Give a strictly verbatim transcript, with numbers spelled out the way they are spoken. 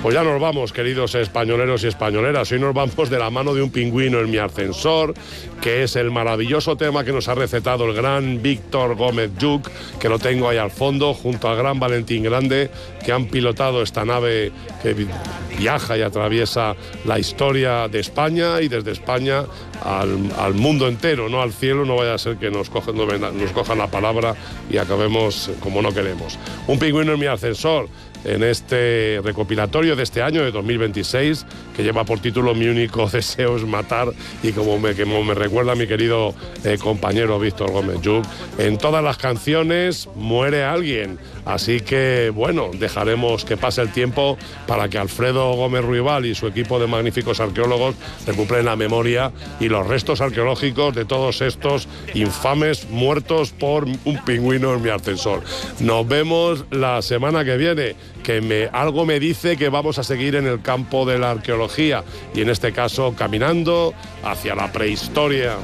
Pues ya nos vamos, queridos españoleros y españoleras. Hoy nos vamos de la mano de un pingüino en mi ascensor, que es el maravilloso tema que nos ha recetado el gran Víctor Gómez Lluch, que lo tengo ahí al fondo, junto al gran Valentín Grande, que han pilotado esta nave que viaja y atraviesa la historia de España y desde España al, al mundo entero, no al cielo. No vaya a ser que nos cojan, nos cojan la palabra y acabemos como no queremos. Un pingüino en mi ascensor, en este recopilatorio de este año, de dos mil veintiséis, que lleva por título Mi único deseo es matar, y como me, como me recuerda mi querido eh, compañero Víctor Gómez Lluch, en todas las canciones muere alguien. Así que, bueno, dejaremos que pase el tiempo para que Alfredo Gómez Ruibal y su equipo de magníficos arqueólogos recuperen la memoria y los restos arqueológicos de todos estos infames muertos por un pingüino en mi ascensor. Nos vemos la semana que viene, que me, algo me dice que vamos a seguir en el campo de la arqueología y en este caso caminando hacia la prehistoria.